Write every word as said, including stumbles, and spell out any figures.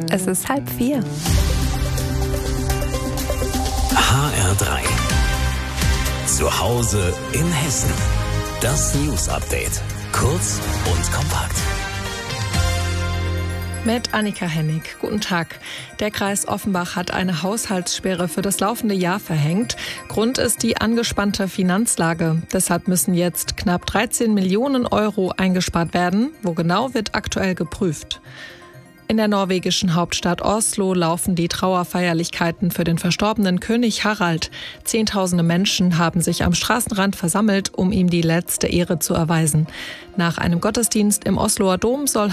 Es ist halb vier. H R drei. Zu Hause in Hessen. Das News Update. Kurz und kompakt. Mit Annika Hennig. Guten Tag. Der Kreis Offenbach hat eine Haushaltssperre für das laufende Jahr verhängt. Grund ist die angespannte Finanzlage. Deshalb müssen jetzt knapp dreizehn Millionen Euro eingespart werden. Wo genau, wird aktuell geprüft. In der norwegischen Hauptstadt Oslo laufen die Trauerfeierlichkeiten für den verstorbenen König Harald. Zehntausende Menschen haben sich am Straßenrand versammelt, um ihm die letzte Ehre zu erweisen. Nach einem Gottesdienst im Osloer Dom soll